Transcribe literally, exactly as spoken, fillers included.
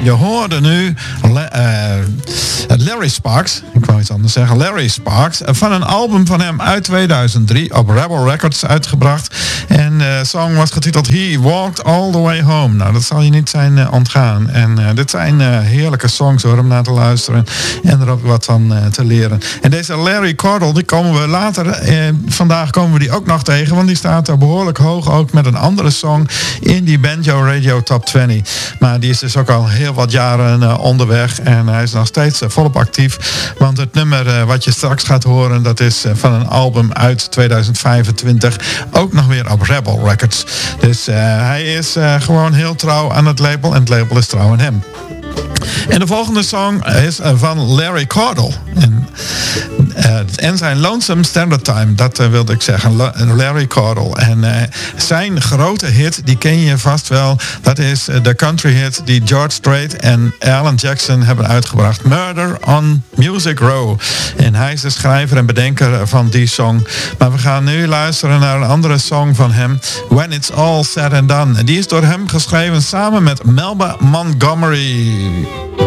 Je hoorde nu Le- uh, Larry Sparks, ik wou iets anders zeggen, Larry Sparks, van een album van hem uit tweeduizend drie op Rebel Records uitgebracht. En de song was getiteld He Walked All The Way Home. Nou, dat zal je niet zijn uh, ontgaan. En uh, dit zijn uh, heerlijke songs hoor, om naar te luisteren en er ook wat van uh, te leren. En deze Larry Cordell, die komen we later, uh, vandaag komen we die ook nog tegen, want die staat er behoorlijk hoog ook met een andere song in die Banjo Radio Top twintig. Maar die is dus ook al heel wat jaren uh, onderweg en hij is nog steeds uh, volop actief. Want het nummer uh, wat je straks gaat horen, dat is uh, van een album uit tweeduizend vijfentwintig. Ook nog weer op Rebel Records. Dus uh, hij is uh, gewoon heel trouw aan het label en het label is trouw aan hem. En de volgende song is van Larry Cordell. En, uh, en zijn Lonesome Standard Time, dat uh, wilde ik zeggen. Larry Cordell. En uh, zijn grote hit, die ken je vast wel. Dat is uh, de country hit die George Strait en Alan Jackson hebben uitgebracht. Murder on Music Row. En hij is de schrijver en bedenker van die song. Maar we gaan nu luisteren naar een andere song van hem. When It's All Said and Done. En die is door hem geschreven samen met Melba Montgomery.